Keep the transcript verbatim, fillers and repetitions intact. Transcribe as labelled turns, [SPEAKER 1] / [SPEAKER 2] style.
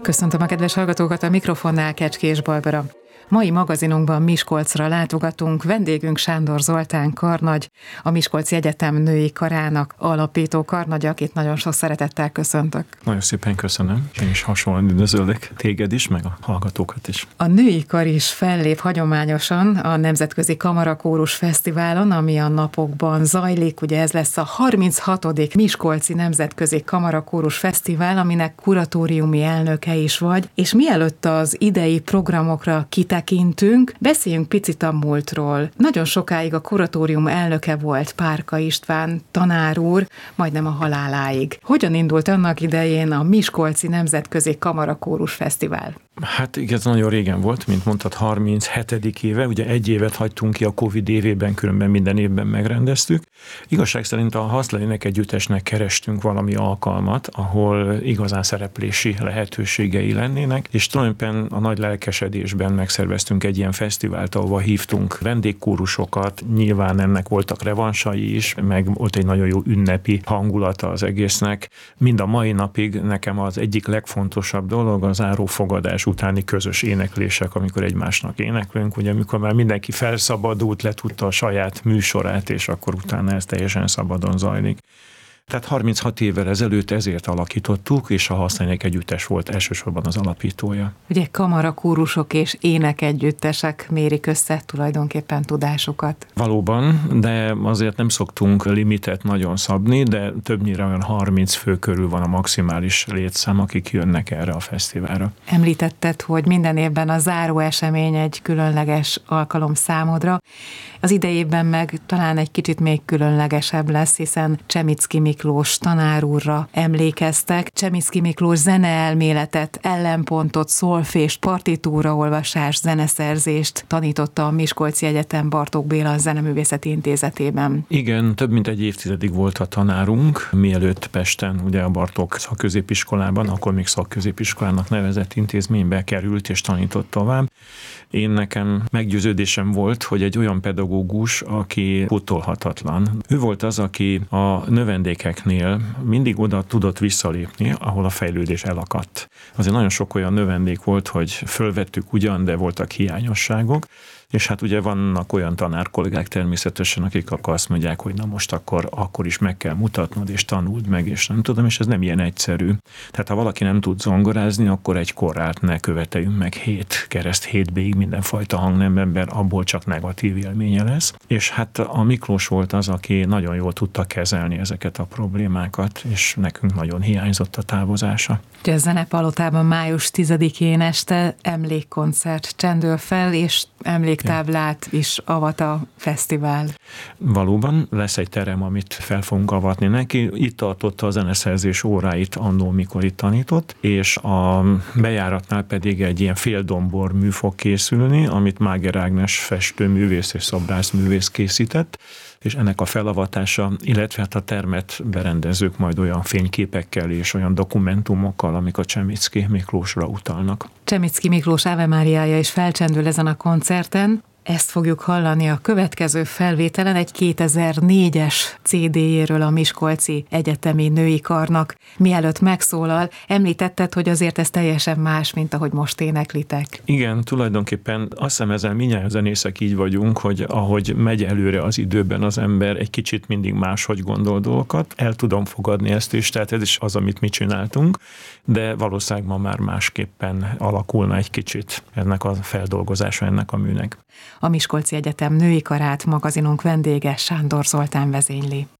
[SPEAKER 1] Köszöntöm a kedves hallgatókat, a mikrofonnál Kecskés Barbara. Mai magazinunkban Miskolcra látogatunk, vendégünk Sándor Zoltán karnagy, a Miskolci Egyetem női karának alapító karnagy, akit nagyon sok szeretettel köszöntök.
[SPEAKER 2] Nagyon szépen köszönöm, én is hasonlóan üdvözöllek téged is, meg a hallgatókat is.
[SPEAKER 1] A női kar is fellép hagyományosan a Nemzetközi Kamarakórus Fesztiválon, ami a napokban zajlik. Ugye ez lesz a harminchatodik Miskolci Nemzetközi Kamarakórus Fesztivál, aminek kuratóriumi elnöke is vagy, és mielőtt az idei programokra kitekintünk, beszéljünk picit a múltról. Nagyon sokáig a kuratórium elnöke volt Párka István tanár úr, majdnem a haláláig. Hogyan indult annak idején a Miskolci Nemzetközi Kamarakórus Fesztivál?
[SPEAKER 2] Hát igen, ez nagyon régen volt, mint mondtad, harminchetedik éve, ugye egy évet hagytunk ki a Covid évében, különben minden évben megrendeztük. Igazság szerint a Haszleinek együttesnek kerestünk valami alkalmat, ahol igazán szereplési lehetőségei lennének, és tulajdonképpen a nagy lelkesedésben megszerveztünk egy ilyen fesztivált, ahova hívtunk vendégkórusokat, nyilván ennek voltak revansai is, meg volt egy nagyon jó ünnepi hangulata az egésznek. Mind a mai napig nekem az egyik legfontosabb dolog az zárófogadás utáni közös éneklések, amikor egymásnak éneklünk, ugye amikor már mindenki felszabadult, letudta a saját műsorát, és akkor utána ez teljesen szabadon zajlik. Tehát harminchat évvel ezelőtt ezért alakítottuk, és a Haszleinek együttes volt elsősorban az alapítója.
[SPEAKER 1] Ugye kamarakórusok és énekegyüttesek mérik össze tulajdonképpen tudásukat.
[SPEAKER 2] Valóban, de azért nem szoktunk limitet nagyon szabni, de többnyire olyan harminc fő körül van a maximális létszám, akik jönnek erre a fesztiválra.
[SPEAKER 1] Említetted, hogy minden évben a záró esemény egy különleges alkalom számodra. Az idejében meg talán egy kicsit még különlegesebb lesz, hiszen Csemicki Miklós tanár úrra emlékeztek. Csemicki Miklós zeneelméletet, ellenpontot, szolfést, partitúraolvasást, zeneszerzést tanította a Miskolci Egyetem Bartók Béla Zeneművészeti Intézetében.
[SPEAKER 2] Igen, több mint egy évtizedig volt a tanárunk, mielőtt Pesten, ugye a Bartók szakközépiskolában, akkor még szakközépiskolának nevezett intézménybe került és tanított tovább. Én nekem meggyőződésem volt, hogy egy olyan pedagógus, aki pótolhatatlan. Ő volt az, aki a növendékeknél mindig oda tudott visszalépni, ahol a fejlődés elakadt. Azért nagyon sok olyan növendék volt, hogy fölvettük ugyan, de voltak hiányosságok, és hát ugye vannak olyan tanárkollégák természetesen, akik akkor azt mondják, hogy na most akkor, akkor is meg kell mutatnod, és tanuld meg, és nem tudom, és ez nem ilyen egyszerű. Tehát ha valaki nem tud zongorázni, akkor egy korrált ne követeljünk meg hét kereszt, hét béig mindenfajta hangnemben, mert abból csak negatív élménye lesz. És hát a Miklós volt az, aki nagyon jól tudta kezelni ezeket a problémákat, és nekünk nagyon hiányzott a távozása.
[SPEAKER 1] A Zenepalotában május tizedikén este emlékkoncert csendül fel, és emléktáblát is avat a fesztivál.
[SPEAKER 2] Valóban lesz egy terem, amit fel fogunk avatni neki. Itt tartotta a zeneszerzés óráit annól, mikor itt tanított, és a bejáratnál pedig egy ilyen féldombor mű fog készülni, amit Máger Ágnes festőművész és szobrászművész készített, és ennek a felavatása, illetve hát a termet berendezők majd olyan fényképekkel és olyan dokumentumokkal, amik a Csemicki Miklósra utalnak.
[SPEAKER 1] Csemicki Miklós Ave Máriája is felcsendül ezen a koncerten. Ezt fogjuk hallani a következő felvételen egy kétezer-négyes cé dé-jéről a Miskolci Egyetemi Női Karnak. Mielőtt megszólal, említetted, hogy azért ez teljesen más, mint ahogy most éneklitek.
[SPEAKER 2] Igen, tulajdonképpen azt hiszem ezzel mindjárt zenészek így vagyunk, hogy ahogy megy előre az időben az ember, egy kicsit mindig máshogy gondol dolgokat. El tudom fogadni ezt is, tehát ez is az, amit mi csináltunk, de valószínűleg ma már másképpen alakulna egy kicsit ennek a feldolgozása, ennek a műnek.
[SPEAKER 1] A Miskolci Egyetem női karát magazinunk vendége Sándor Zoltán vezényli.